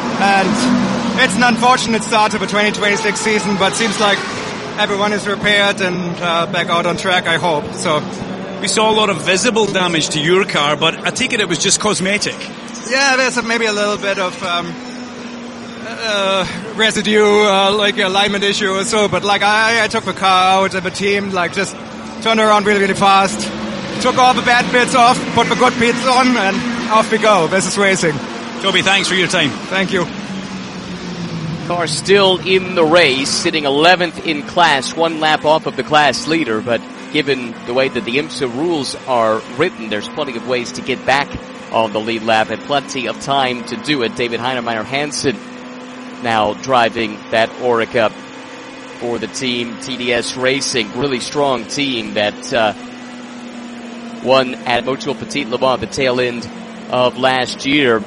and it's an unfortunate start to the twenty twenty-six season, but seems like everyone is repaired and uh, back out on track, I hope. So
we saw a lot of visible damage to your car, but I take it it was just cosmetic.
Yeah, there's maybe a little bit of um, uh, residue, uh, like a alignment issue or so, but like I, I took the car out and the team like just turned around really, really fast, took all the bad bits off, put the good bits on, and off we go. This is racing.
Toby, thanks for your time.
Thank you.
Car still in the race, sitting eleventh in class, one lap off of the class leader, but given the way that the IMSA rules are written, there's plenty of ways to get back on the lead lap and plenty of time to do it. David Heinemeier Hansen now driving that Oreca for the team T D S Racing. Really strong team that uh, won at Motul Petit Le Mans at the tail end of last year.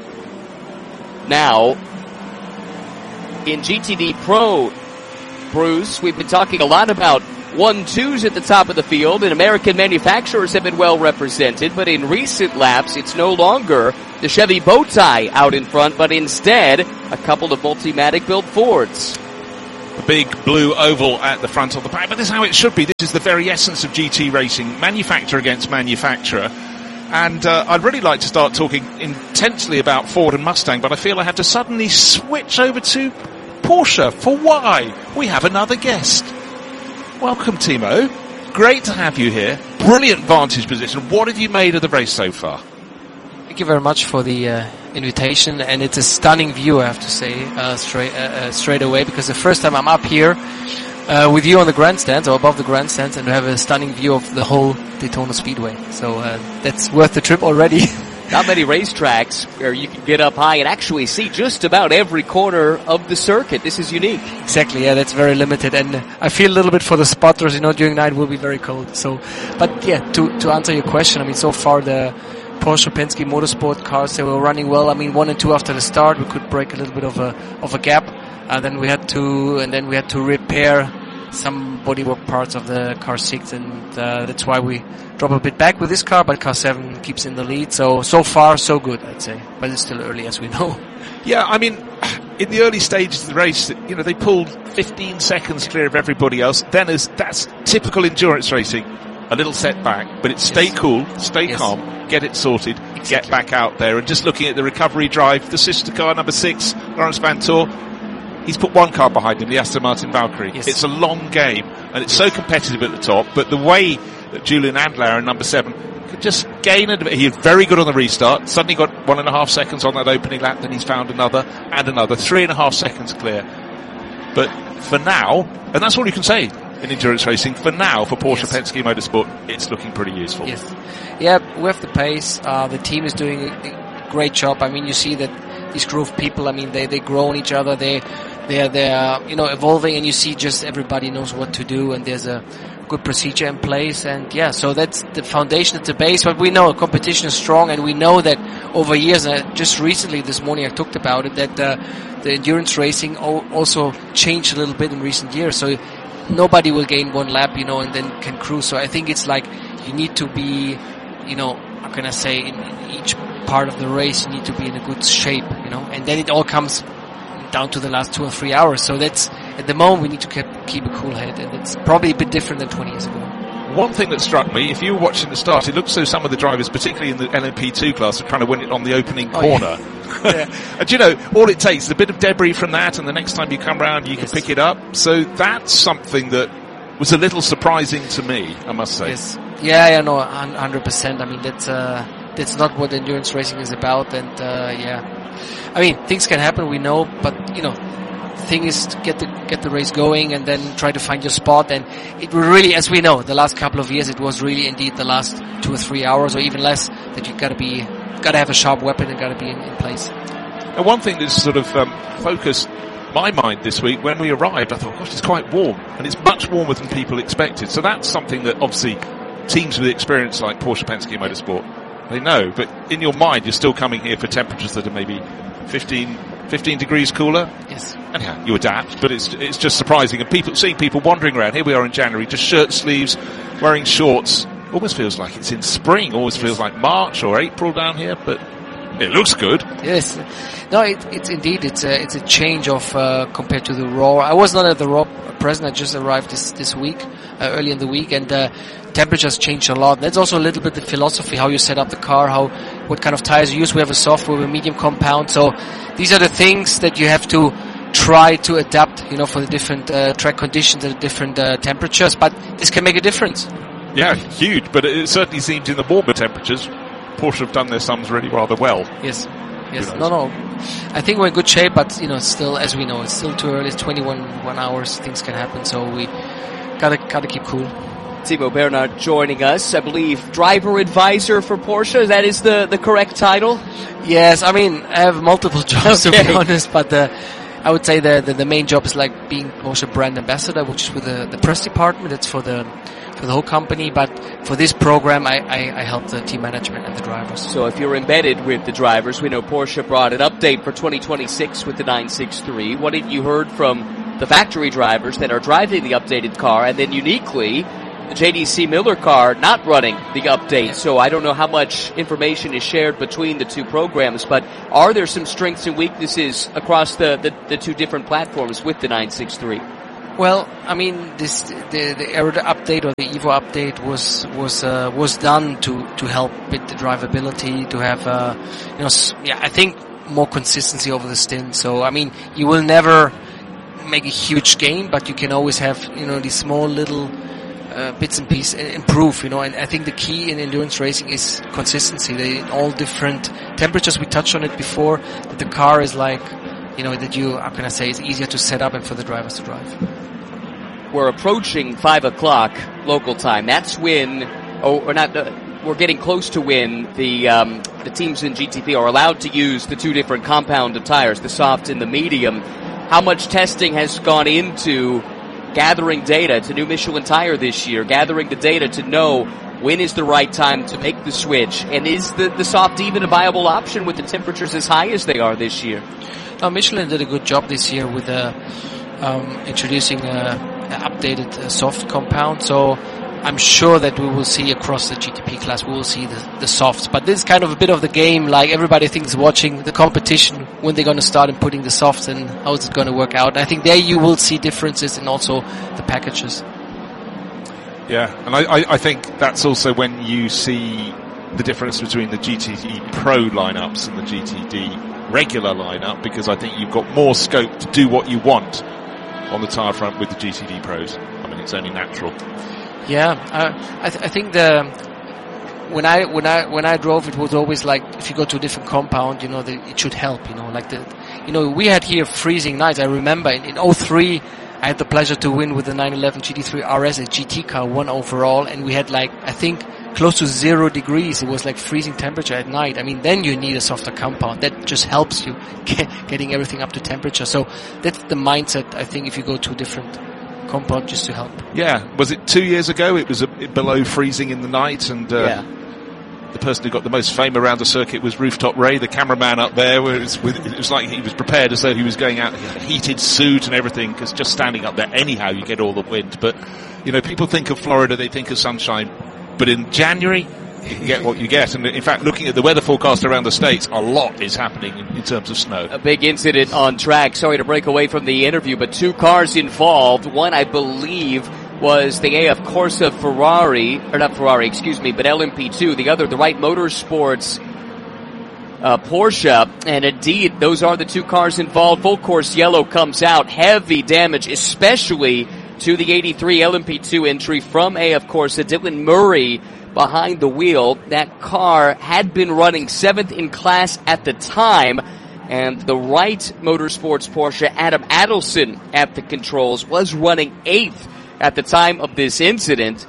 Now, in G T D Pro, Bruce, we've been talking a lot about one-twos at the top of the field, and American manufacturers have been well represented, but in recent laps, it's no longer the Chevy Bowtie out in front, but instead, a couple of Multimatic built Fords.
The big blue oval at the front of the pack, but this is how it should be. This is the very essence of G T racing, manufacturer against manufacturer. And uh, I'd really like to start talking intensely about Ford and Mustang, but I feel I have to suddenly switch over to Porsche. For why? We have another guest. Welcome, Timo. Great to have you here. Brilliant vantage position. What have you made of the race so far?
Thank you very much for the uh, invitation, and it's a stunning view, I have to say, uh, straight uh, uh, straight away, because the first time I'm up here uh, with you on the grandstand, or above the grandstand, and we have a stunning view of the whole Daytona Speedway. So uh, that's worth the trip already.
Not many racetracks where you can get up high and actually see just about every corner of the circuit. This is unique.
Exactly, yeah, that's very limited, and I feel a little bit for the spotters, you know, during night will be very cold. So, but yeah, to to answer your question, I mean, so far the Porsche Penske Motorsport cars, they were running well. I mean, one and two after the start, we could break a little bit of a of a gap, and then we had to and then we had to repair some bodywork parts of the car six, and uh, that's why we drop a bit back with this car. But car seven keeps in the lead. So so far so good, I'd say. But it's still early, as we know.
Yeah, I mean, in the early stages of the race, you know, they pulled fifteen seconds clear of everybody else. Then, as that's typical endurance racing. A little setback, but it's stay yes. cool, stay yes. calm, get it sorted, exactly. Get back out there. And just looking at the recovery drive, the sister car, number six, Lawrence Vanthoor, he's put one car behind him, the Aston Martin Valkyrie. Yes. It's a long game, and it's so competitive at the top, but the way that Julian Andlauer in number seven could just gain a bit. He was very good on the restart, suddenly got one and a half seconds on that opening lap, then he's found another and another, three and a half seconds clear. But for now, and that's all you can say in endurance racing, for now, for Porsche yes. Penske Motorsport, it's looking pretty useful.
Yes. Yeah, we have the pace. Uh, the team is doing a great job. I mean, you see that these group of people, I mean, they, they grow on each other. They, they're, they're, you know, evolving, and you see just everybody knows what to do, and there's a good procedure in place. And yeah, so that's the foundation, it's the base. But we know competition is strong, and we know that over years, uh, just recently this morning I talked about it, that uh, the endurance racing also changed a little bit in recent years. So nobody will gain one lap, you know, and then can cruise. So I think it's like you need to be, you know, how can I say, in, in each part of the race you need to be in a good shape, you know, and then it all comes down to the last two or three hours. So that's, at the moment, we need to keep, keep a cool head, and it's probably a bit different than twenty years ago.
One thing that struck me, if you were watching the start, it looked as though some of the drivers, particularly in the L M P two class, are trying to win it on the opening oh, corner. Yeah. yeah. And you know, all it takes is a bit of debris from that, and the next time you come round, you yes. can pick it up. So that's something that was a little surprising to me, I must say.
Yes. Yeah, yeah, no, one hundred percent. I mean, that's, uh, that's not what endurance racing is about, and, uh, yeah. I mean, things can happen, we know, but, you know, the thing is to get the get the race going and then try to find your spot. And it will really, as we know, the last couple of years, it was really indeed the last two or three hours or even less that you gotta be, gotta have a sharp weapon and gotta be in, in place.
And one thing that's sort of um, focused my mind this week, when we arrived, I thought, gosh, it's quite warm, and it's much warmer than people expected. So that's something that obviously teams with experience like Porsche Penske Motorsport, they know. But in your mind, you're still coming here for temperatures that are maybe fifteen, fifteen degrees cooler.
Yes.
Anyhow, you adapt, but it's it's just surprising. And people seeing people wandering around. Here we are in January, just shirt sleeves, wearing shorts. Almost feels like it's in spring. Almost yes. feels like March or April down here, but it looks good.
Yes. No, it, it's indeed, it's a, it's a change of, uh, compared to the Raw. I was not at the Raw present. I just arrived this, this week, uh, early in the week, and, uh, temperatures changed a lot. That's also a little bit the philosophy, how you set up the car, how, what kind of tires you use. We have a soft, we have a medium compound. So these are the things that you have to try to adapt, you know, for the different, uh, track conditions and the different, uh, temperatures. But this can make a difference.
Yeah, huge. But it certainly seems in the warmer temperatures, Porsche have done their sums really rather well.
Yes, yes, no, no. I think we're in good shape, but you know, still, as we know, it's still too early. It's twenty-one one hours. Things can happen, so we gotta gotta keep cool.
Timo Bernhard joining us, I believe, driver advisor for Porsche. That is the the correct title.
Yes, I mean I have multiple jobs
okay.
to be honest, but the, I would say the, the the main job is like being Porsche brand ambassador, which is with the the press department. It's for the for the whole company, but for this program, I, I, I help the team management and the drivers.
So if you're embedded with the drivers, we know Porsche brought an update for twenty twenty-six with the nine sixty-three. What have you heard from the factory drivers that are driving the updated car, and then uniquely, the J D C Miller car not running the update? So I don't know how much information is shared between the two programs, but are there some strengths and weaknesses across the, the, the two different platforms with the nine sixty-three?
Well, I mean, this the the Aero update or the Evo update was was uh, was done to to help with the drivability, to have uh, you know s- yeah I think more consistency over the stint. So I mean, you will never make a huge gain, but you can always have you know these small little uh, bits and pieces improve. You know, and I think the key in endurance racing is consistency. They in all different temperatures. We touched on it before. That the car is like you know that you how can I say it's easier to set up and for the drivers to drive.
We're approaching five o'clock local time. That's when, oh, we're not, uh, we're getting close to when the, um, the teams in G T P are allowed to use the two different compound of tires, the soft and the medium. How much testing has gone into gathering data? It's a new Michelin tire this year, gathering the data to know when is the right time to make the switch, and is the, the soft even a viable option with the temperatures as high as they are this year?
Now, Michelin did a good job this year with uh, um, introducing a updated uh, soft compound, so I'm sure that we will see across the G T P class, we will see the, the softs, but this is kind of a bit of the game, like everybody thinks watching the competition, when they're going to start and putting the softs and how is it going to work out. And I think there you will see differences in also the packages.
Yeah, and I, I, I think that's also when you see the difference between the G T D Pro lineups and the G T D regular lineup, because I think you've got more scope to do what you want on the tyre front with the G T D Pros. I mean, it's only natural.
Yeah, uh, I, th- I think the when I when I when I drove, it was always like if you go to a different compound, you know, the, it should help. You know, like the you know we had here freezing nights. I remember in, in oh three, I had the pleasure to win with the nine eleven G T three R S, a G T car, one overall, and we had like I think close to zero degrees. It was like freezing temperature at night. I mean, then you need a softer compound. That just helps you get, getting everything up to temperature. So that's the mindset, I think, if you go to a different compound, just to help.
Yeah. Was it two years ago? It was a, below freezing in the night, and uh,
yeah.
the person who got the most fame around the circuit was Rooftop Ray, the cameraman up there. Where it, was with, it was like he was prepared as though he was going out in a heated suit and everything, because just standing up there anyhow, you get all the wind. But, you know, people think of Florida, they think of sunshine. But in January, you get what you get. And in fact, looking at the weather forecast around the States, a lot is happening in, in terms of snow.
A big incident on track. Sorry to break away from the interview, but two cars involved. One, I believe, was the A F Corsa Ferrari, or not Ferrari, excuse me, but L M P two. The other, the Wright Motorsports uh, Porsche. And indeed, those are the two cars involved. Full course yellow comes out. Heavy damage, especially to the eighty-three L M P two entry from A F Corsa. Dylan Murray behind the wheel. That car had been running seventh in class at the time, and the Wright Motorsports Porsche, Adam Adelson at the controls, was running eighth at the time of this incident.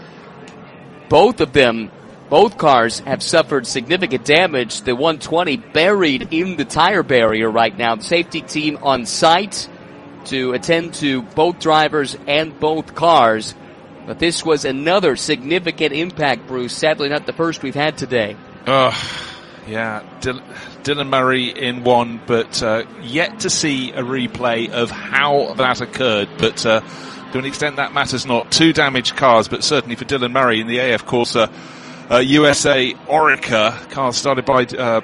Both of them, both cars have suffered significant damage. The one twenty buried in the tire barrier right now. The safety team on site to attend to both drivers and both cars. But this was another significant impact, Bruce. Sadly, not the first we've had today.
Oh, yeah. Dylan, Dylan Murray in one, but uh, yet to see a replay of how that occurred. But uh, to an extent, that matters not. Two damaged cars, but certainly for Dylan Murray in the A F Corsa uh, U S A Orica car started by uh,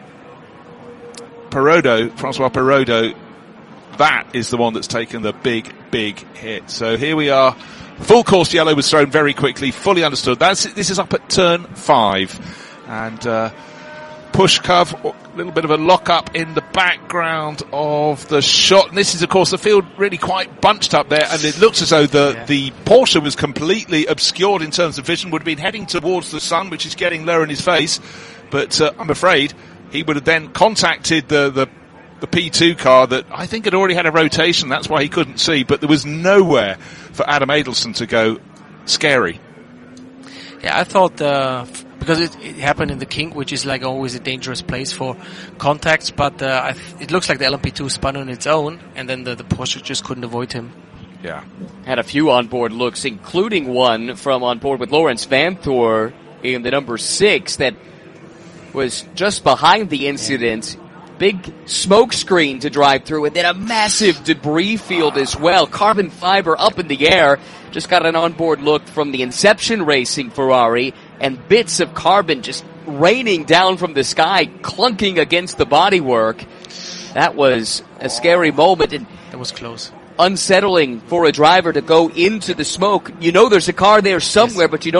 Perodo, Francois Perodo. That is the one that's taken the big, big hit. So here we are. Full course yellow was thrown very quickly, fully understood. That's This is up at turn five. And uh, push cove, a little bit of a lock-up in the background of the shot. And this is, of course, the field really quite bunched up there. And it looks as though the, yeah. the Porsche was completely obscured in terms of vision, would have been heading towards the sun, which is getting lower in his face. But uh, I'm afraid he would have then contacted the... the the P two car that I think had already had a rotation. That's why he couldn't see. But there was nowhere for Adam Adelson to go. Scary.
Yeah, I thought uh, because it, it happened in the kink, which is like always a dangerous place for contacts. But uh, I th- it looks like the L M P two spun on its own, and then the, the Porsche just couldn't avoid him.
Yeah.
Had a few onboard looks, including one from on board with Lawrence Vanthoor in the number six that was just behind the incident. Big smoke screen to drive through, and then a massive debris field as well. Carbon fiber up in the air. Just got an onboard look from the Inception Racing Ferrari, and bits of carbon just raining down from the sky, clunking against the bodywork. That was a scary moment, and
that was close.
Unsettling for a driver to go into the smoke. You know there's a car there somewhere, yes. but you don't